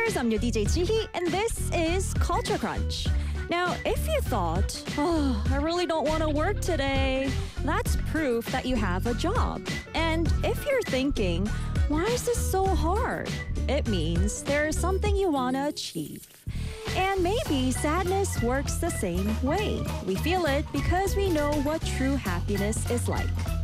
listeners. I'm your DJ Chihi, and this is Culture Crunch. Now, if you thought, I really don't want to work today, that's proof that you have a job. And if you're thinking, why is this so hard? It means there's something you want to achieve. And maybe sadness works the same way. We feel it because we know what true happiness is like.